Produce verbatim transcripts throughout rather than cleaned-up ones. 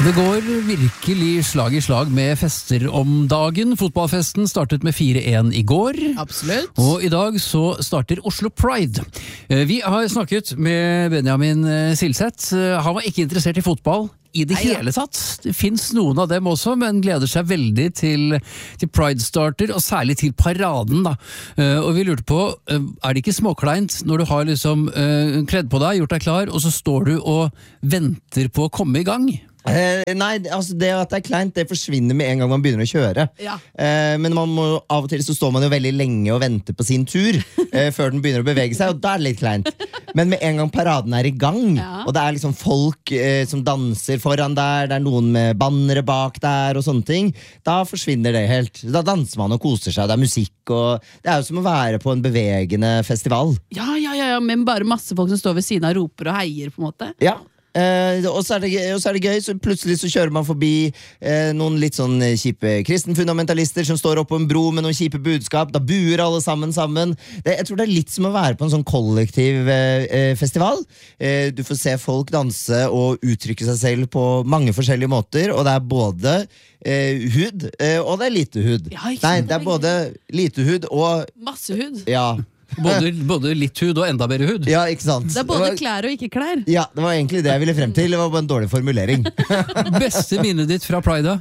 Det går virkelig slag i slag med fester om dagen. Fotballfesten startet med fire en i går. Absolutt. Og i dag så starter Oslo Pride. Vi har snakket med Benjamin Silseth. Han var ikke interessert i fotball i det hele tatt. Det finnes noen av dem også, men gleder seg veldig til, til Pride starter, og særlig til paraden da. Og vi lurte på, er det ikke småkleint når du har liksom kledd på deg, gjort deg klar, og så står du og venter på å komme i gang? Eh, nei, altså det at det er kleint, det forsvinner med en gang man begynner å kjøre. Ja. eh, Men man må, av og til så står man jo veldig lenge og venter på sin tur eh, før den begynner å bevege seg, og da er det litt kleint. Men med en gang paraden er i gang, Ja. og det er liksom folk eh, som danser foran der, det er noen med bannere bak der og sånne ting, da forsvinner det helt. Da danser man og koser seg, det er musikk, og det er jo som å være på en bevegende festival. Ja, ja, ja, ja, men bare masse folk som står ved siden av, roper og heier på en måte. Ja. Eh, og, så er det, og så er det gøy, så plutselig så kjører man forbi eh, noen litt sånn kjipe kristenfundamentalister som står oppe på en bro med noen kjipe budskap. Da buer alle sammen sammen. Det, jeg tror det er litt som å være på en sånn kollektiv eh, festival. Eh, du får se folk danse og uttrykke seg selv på mange forskjellige måter, og det er både eh, hud eh, og det er lite hud. Ja, ikke sant? Nei, det er både lite hud og Masse hud. ja. Både, både litt hud og enda bedre hud. Ja, ikke sant? Det er både klær og ikke klær. Ja, det var egentlig det jeg ville frem til. Det var bare en dårlig formulering. Beste minnet ditt fra Pride?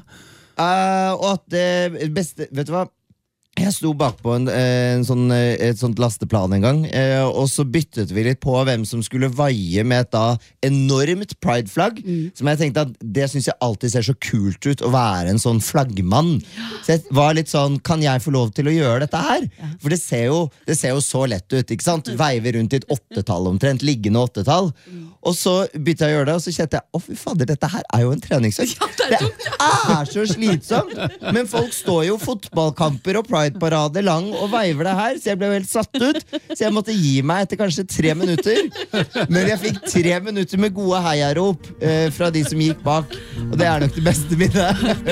Uh, og at det beste, vet du hva, jeg sto bak på en, en sånn, et sånt lasteplan en gang, eh, og så byttet vi litt på hvem som skulle vaie med et da enormt Pride-flagg, mm. som jeg tenkte at det synes jeg alltid ser så kult ut å være en sånn flaggmann. Så jeg var litt sånn, kan jeg få lov til å gjøre dette her? Ja. For det ser, jo, det ser jo så lett ut, ikke sant? Veiver rundt i et åttetall omtrent, liggende åttetall. Mm. Og så bytte jeg å gjøre det, og så kjente jeg, å fy fader, dette her er jo en treningsøkt. Ja, det, er det er så slitsomt. Men folk står jo fotballkamper og Pride-parade lang og veiver det her, så jeg ble jo helt satt ut. Så jeg måtte gi meg etter kanskje tre minutter. Men jeg fikk tre minutter med gode heiarop eh, fra de som gikk bak, og det er nok det beste minnet.